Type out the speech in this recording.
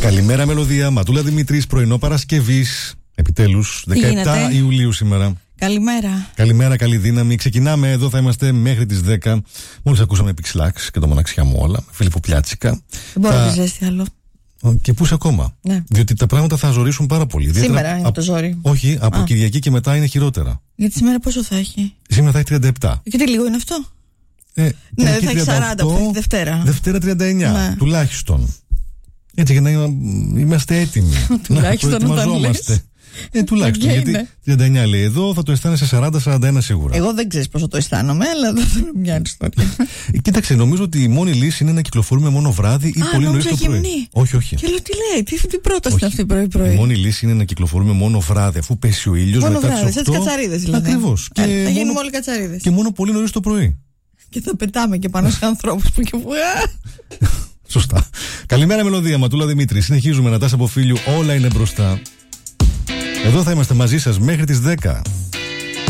Καλημέρα Μελωδία, Ματούλα Δημήτρης, πρωινό Παρασκευής. Επιτέλους, 17 Ιουλίου σήμερα. Καλημέρα. Καλημέρα, καλή δύναμη. Ξεκινάμε, εδώ θα είμαστε μέχρι τις 10. Μόλις ακούσαμε Pixlax και το Μοναξιά μου όλα. Φίλιππο Πιάτσικα. Δεν μπορώ να ζέστη άλλο. Και πού είσαι ακόμα? Ναι. Διότι τα πράγματα θα ζορίσουν πάρα πολύ. Σήμερα είναι το ζόρι. Όχι, από Κυριακή και μετά είναι χειρότερα. Γιατί σήμερα πόσο θα έχει? Σήμερα θα έχει 37. Και τι λίγο είναι αυτό? Ναι, θα έχει 40 που έχει Δευτέρα. Δευτέρα 39, ναι. Τουλάχιστον. Έτσι για να είμαστε έτοιμοι. Τουλάχιστον να προετοιμαζόμαστε. Τουλάχιστον. Γιατί 39 λέει εδώ, θα το αισθάνεσαι 40-41 σίγουρα. Εγώ δεν ξέρεις πόσο το αισθάνομαι, αλλά δεν θέλω μια ιστορία. Κοίταξε, νομίζω ότι η μόνη λύση είναι να κυκλοφορούμε μόνο βράδυ ή πολύ νωρίς το πρωί. Όχι. Και λέω τι λέει, τι πρόταση είναι αυτή πρωί-πρωί. Η μόνη λύση είναι να κυκλοφορούμε μόνο βράδυ, αφού πέσει ο ήλιος μετά τις 8. Μόνο βράδυ, σαν τις κατσαρίδες δηλαδή. Ακριβώς. Θα γίνουμε όλοι κατσαρίδες. Και μόνο πολύ νωρίς το πρωί. Και θα πετάμε και πάνω σε ανθρώπους που και Σωστά. Καλημέρα Μελωδία, Ματούλα Δημήτρη. Συνεχίζουμε, Νατάσα από Φίλιου, όλα είναι μπροστά. Εδώ θα είμαστε μαζί σας μέχρι τις 10.